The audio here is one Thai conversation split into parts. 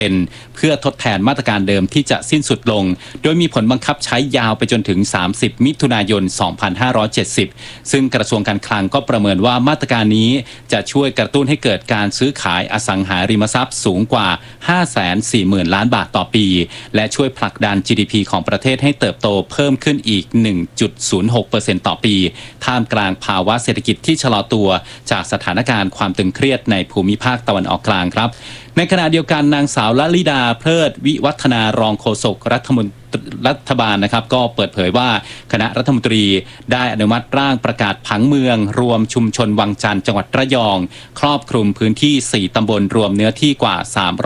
เพื่อทดแทนมาตรการเดิมที่จะสิ้นสุดลงโดยมีผลบังคับใช้ยาวไปจนถึง30มิถุนายน2570ซึ่งกระทรวงการคลังก็ประเมินว่ามาตรการนี้จะช่วยกระตุ้นให้เกิดการซื้อขายอสังหาริมทรัพย์สูงกว่า 540,000 ล้านบาทต่อปีและช่วยผลักดัน GDP ของประเทศให้เติบโตเพิ่มขึ้นอีก 1.06% ต่อปีท่ามกลางภาวะเศรษฐกิจที่ชะลอตัวจากสถานการณ์ความตึงเครียดในภูมิภาคตะวันออกกลางครับในขณะเดียวกันนางสาวละลิดาเพลิดวิวัฒนารองโฆษกรัฐบาลนะครับก็เปิดเผยว่าคณะรัฐมนตรีได้อนุมัติร่างประกาศผังเมืองรวมชุมชนวังจันทร์จังหวัดระยองครอบคลุมพื้นที่4ตำบลรวมเนื้อที่กว่า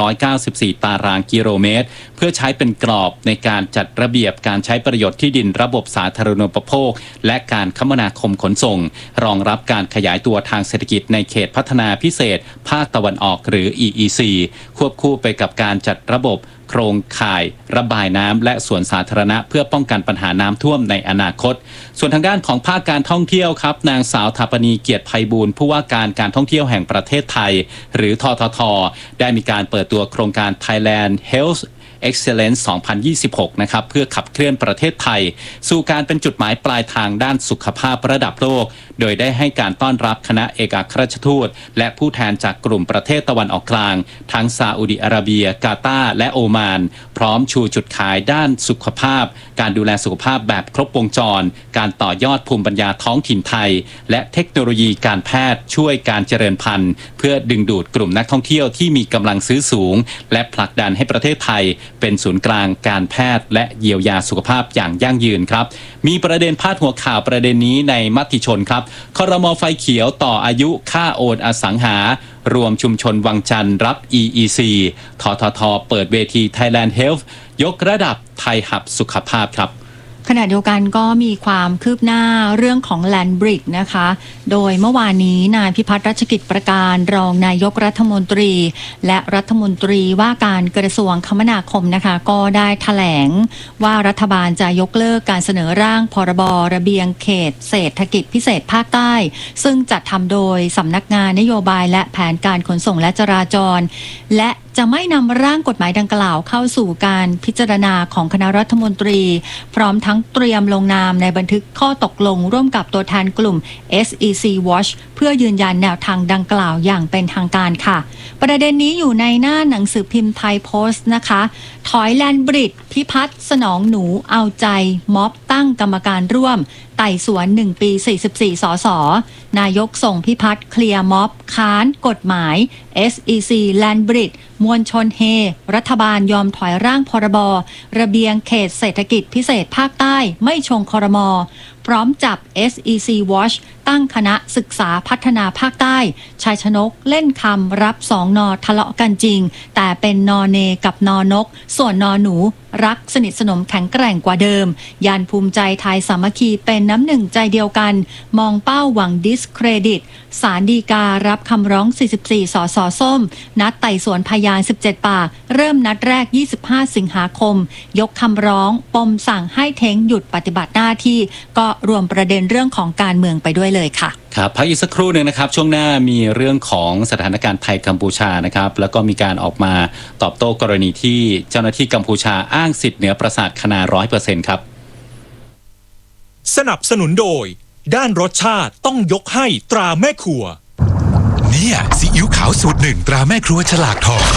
394ตารางกิโลเมตรเพื่อใช้เป็นกรอบในการจัดระเบียบการใช้ประโยชน์ที่ดินระบบสาธารณูปโภคและการคมนาคมขนส่งรองรับการขยายตัวทางเศรษฐกิจในเขตพัฒนาพิเศษภาคตะวันออกหรือ EEC ควบคู่ไปกับการจัดระบบโครงข่ายระบายน้ำและสวนสาธารณะเพื่อป้องกันปัญหาน้ำท่วมในอนาคตส่วนทางด้านของภาคการท่องเที่ยวครับนางสาวถาปณีเกียรติไพบูลย์ผู้ว่าการท่องเที่ยวแห่งประเทศไทยหรือททท.ได้มีการเปิดตัวโครงการ Thailand Health Excellence 2026 นะครับเพื่อขับเคลื่อนประเทศไทยสู่การเป็นจุดหมายปลายทางด้านสุขภาพระดับโลกโดยได้ให้การต้อนรับคณะเอกอัครราชทูตและผู้แทนจากกลุ่มประเทศตะวันออกกลางทั้งซาอุดิอาระเบียกาตาร์และโอมานพร้อมชูจุดขายด้านสุขภาพการดูแลสุขภาพแบบครบวงจรการต่อยอดภูมิปัญญาท้องถิ่นไทยและเทคโนโลยีการแพทย์ช่วยการเจริญพันธุ์เพื่อดึงดูดกลุ่มนักท่องเที่ยวที่มีกำลังซื้อสูงและผลักดันให้ประเทศไทยเป็นศูนย์กลางการแพทย์และเยียวยาสุขภาพอย่างยั่งยืนครับมีประเด็นพาดหัวข่าวประเด็นนี้ในมติชนครับครม.ไฟเขียวต่ออายุค่าโอนอสังหารวมชุมชนวังจันทร์รับ EEC ททท.เปิดเวที Thailand Health ยกระดับไทยหับสุขภาพครับขณะเดียวกันก็มีความคืบหน้าเรื่องของ Land Bridge นะคะโดยเมื่อวานนี้นายพิพัฒน์รัชกิจประการรองนายกรัฐมนตรีและรัฐมนตรีว่าการกระทรวงคมนาคมนะคะก็ได้แถลงว่ารัฐบาลจะยกเลิกการเสนอร่างพรบระเบียงเขตเศรษฐกิจพิเศษภาคใต้ซึ่งจัดทำโดยสำนักงานนโยบายและแผนการขนส่งและจราจรและจะไม่นำร่างกฎหมายดังกล่าวเข้าสู่การพิจารณาของคณะรัฐมนตรีพร้อมทั้งเตรียมลงนามในบันทึกข้อตกลงร่วมกับตัวแทนกลุ่ม SEC Watch เพื่อยืนยันแนวทางดังกล่าวอย่างเป็นทางการค่ะประเด็นนี้อยู่ในหน้าหนังสือพิมพ์ไทยโพสต์นะคะถอยแลนด์บริดจ์พิพัฒน์สนองหนูเอาใจม็อบตั้งกรรมการร่วมไต่สวน1 ปี44 สส.นายกส่งพิพัฒน์เคลียร์ม็อบค้านกฎหมาย SEC Land Bridge มวลชนเฮรัฐบาลยอมถอยร่างพรบระเบียงเขตเศรษฐกิจพิเศษภาคใต้ไม่ชงครม.พร้อมจับ SEC Watch ตั้งคณะศึกษาพัฒนาภาคใต้ชายชนกเล่นคำรับ2 นอทะเลาะกันจริงแต่เป็นนอเนกับนอนกส่วนนอหนูรักสนิทสนมแข็งแกร่งกว่าเดิมยันภูมิใจไทยสามัคคีเป็นน้ำหนึ่งใจเดียวกันมองเป้าหวังดิสเครดิตศาลฎีการับคำร้อง44 สส.ส้มนัดไต่สวนพยาน17 ปากเริ่มนัดแรก25 สิงหาคมยกคำร้องปมสั่งให้เท้งหยุดปฏิบัติหน้าที่ก็รวมประเด็นเรื่องของการเมืองไปด้วยเลยค่ะครับพักอีกสักครู่หนึ่งนะครับช่วงหน้ามีเรื่องของสถานการณ์ไทยกัมพูชานะครับแล้วก็มีการออกมาตอบโต้กรณีที่เจ้าหน้าที่กัมพูชาอ้างสิทธิ์เหนือปราสาทคณา 100% ครับสนับสนุนโดยด้านรสชาติต้องยกให้ตราแม่ครัวเนี่ยซีอิ๊วขาวสูตร1ตราแม่ครัวฉลากทอง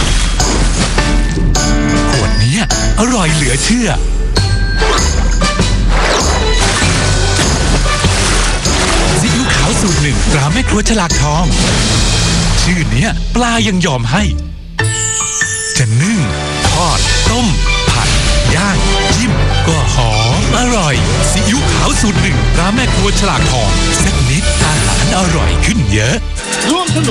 ขวดนี้อร่อยเหลือเชื่อซีอิ๊วขาวสูตร1ตราแม่ครัวฉลากทองชื่อเนี้ยปลายังยอมให้จะนึ่งทอดต้มผัดย่างจิ้มก็หอมอร่อยซีอิ๊วขาวสูตร1ตราแม่ครัวฉลากทองสักนิดอาหารอร่อยขึ้นเยอะ